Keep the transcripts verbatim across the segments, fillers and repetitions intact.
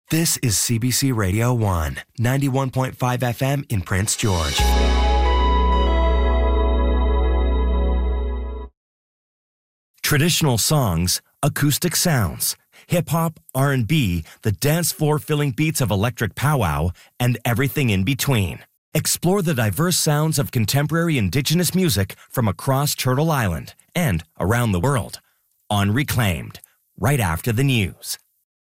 This is C B C Radio one, ninety-one point five F M in Prince George. Traditional songs, acoustic sounds, hip-hop, R and B, the dance floor-filling beats of electric powwow, and everything in between. Explore the diverse sounds of contemporary Indigenous music from across Turtle Island and around the world on Reclaimed, right after the news.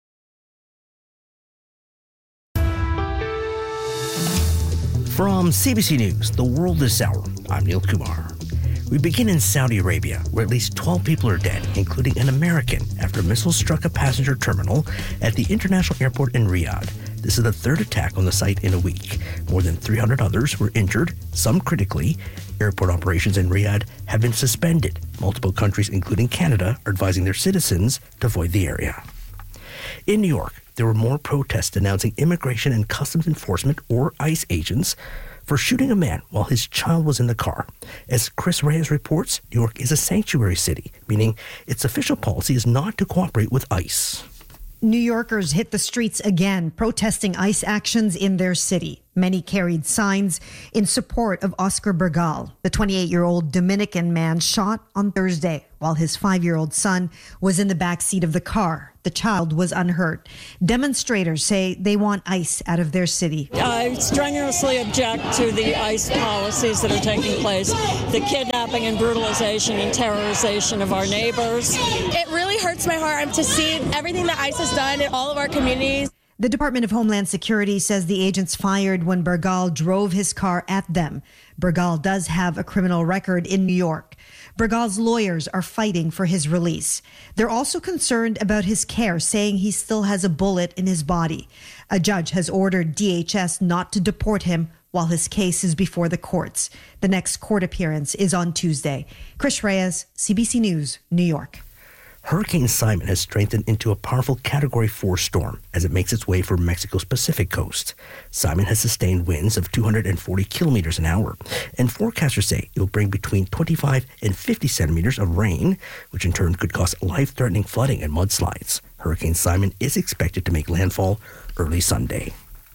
From C B C News, The World This Hour, I'm Neil Kumar. We begin in Saudi Arabia, where at least twelve people are dead, including an American, after a missile struck a passenger terminal at the international airport in Riyadh. This is the third attack on the site in a week. More than three hundred others were injured, some critically. Airport operations in Riyadh have been suspended. Multiple countries, including Canada, are advising their citizens to avoid the area. In New York, there were more protests denouncing Immigration and Customs Enforcement, or ICE agents, for shooting a man while his child was in the car. As Chris Reyes reports, New York is a sanctuary city, meaning its official policy is not to cooperate with ICE. New Yorkers hit the streets again, protesting ICE actions in their city. Many carried signs in support of Oscar Bergal, the twenty-eight-year-old Dominican man shot on Thursday while his five-year-old son was in the back seat of the car. The child was unhurt. Demonstrators say they want ICE out of their city. I strenuously object to the ICE policies that are taking place, the kidnapping and brutalization and terrorization of our neighbors. It really hurts my heart to see everything that ICE has done in all of our communities. The Department of Homeland Security says the agents fired when Bergal drove his car at them. Bergal does have a criminal record in New York. Bergal's lawyers are fighting for his release. They're also concerned about his care, saying he still has a bullet in his body. A judge has ordered D H S not to deport him while his case is before the courts. The next court appearance is on Tuesday. Chris Reyes, C B C News, New York. Hurricane Simon has strengthened into a powerful Category four storm as it makes its way for Mexico's Pacific coast. Simon has sustained winds of two hundred forty kilometers an hour, and forecasters say it will bring between twenty-five and fifty centimeters of rain, which in turn could cause life-threatening flooding and mudslides. Hurricane Simon is expected to make landfall early Sunday.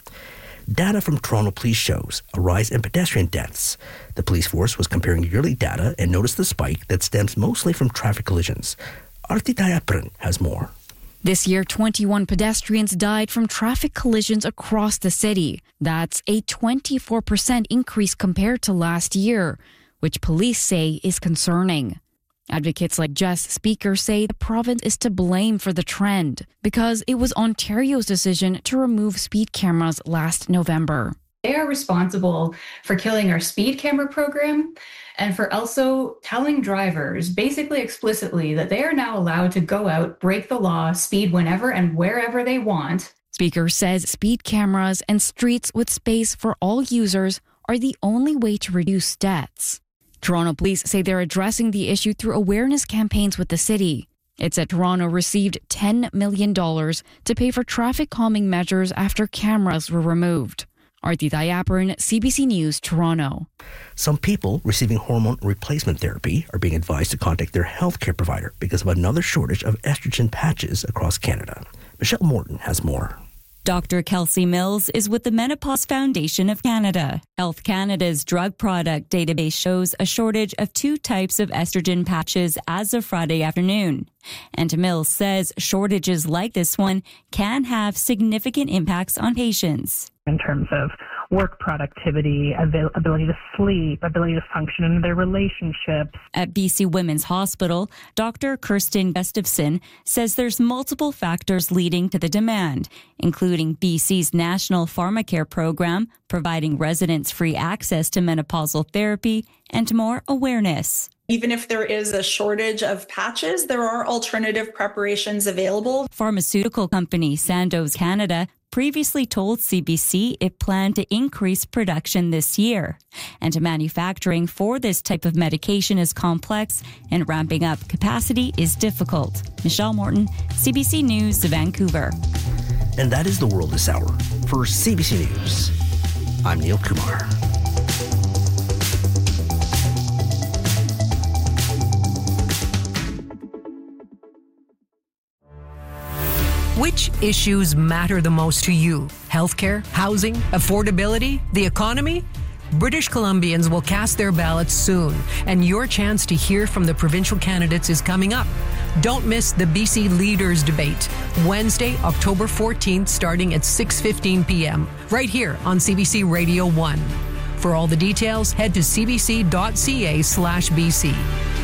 Data from Toronto Police shows a rise in pedestrian deaths. The police force was comparing yearly data and noticed the spike that stems mostly from traffic collisions. Arti Tayapran has more. This year, twenty-one pedestrians died from traffic collisions across the city. That's a twenty-four percent increase compared to last year, which police say is concerning. Advocates like Jess Speaker say the province is to blame for the trend because it was Ontario's decision to remove speed cameras last November. They are responsible for killing our speed camera program and for also telling drivers basically explicitly that they are now allowed to go out, break the law, speed whenever and wherever they want. Speaker says speed cameras and streets with space for all users are the only way to reduce deaths. Toronto police say they're addressing the issue through awareness campaigns with the city. It said Toronto received ten million dollars to pay for traffic calming measures after cameras were removed. Arti Dayaparan, C B C News, Toronto. Some people receiving hormone replacement therapy are being advised to contact their healthcare provider because of another shortage of estrogen patches across Canada. Michelle Morton has more. Doctor Kelsey Mills is with the Menopause Foundation of Canada. Health Canada's drug product database shows a shortage of two types of estrogen patches as of Friday afternoon. And Mills says shortages like this one can have significant impacts on patients. In terms of work productivity, avail- ability to sleep, ability to function in their relationships. At B C Women's Hospital, Doctor Kirsten Gustafson says there's multiple factors leading to the demand, including B C's National Pharmacare program, providing residents free access to menopausal therapy, and more awareness. Even if there is a shortage of patches, there are alternative preparations available. Pharmaceutical company Sandoz Canada previously told C B C it planned to increase production this year. And manufacturing for this type of medication is complex and ramping up capacity is difficult. Michelle Morton, C B C News, Vancouver. And that is the world this hour. For C B C News, I'm Neil Kumar. Which issues matter the most to you? Healthcare, housing, affordability, the economy? British Columbians will cast their ballots soon, and your chance to hear from the provincial candidates is coming up. Don't miss the B C Leaders Debate, Wednesday, October fourteenth, starting at six fifteen p.m., right here on C B C Radio one. For all the details, head to cbc.ca slash BC.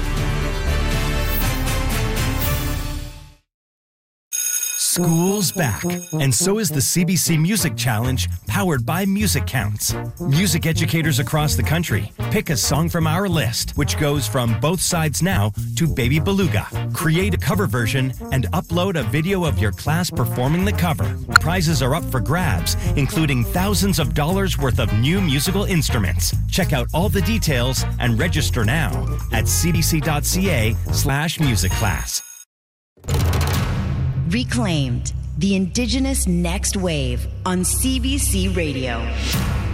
School's back, and so is the C B C Music Challenge, powered by Music Counts. Music educators across the country pick a song from our list, which goes from Both Sides Now to Baby Beluga. Create a cover version and upload a video of your class performing the cover. Prizes are up for grabs, including thousands of dollars worth of new musical instruments. Check out all the details and register now at cbc.ca slash music class. Reclaimed, the Indigenous Next Wave on C B C Radio.